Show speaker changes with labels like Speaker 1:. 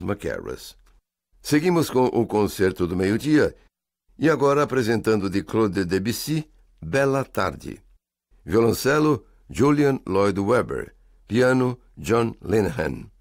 Speaker 1: Macarus. Seguimos com o Concerto do Meio-Dia e agora apresentando de Claude Debussy, Bella Tarde. Violoncelo, Julian Lloyd Webber. Piano, John Linehan.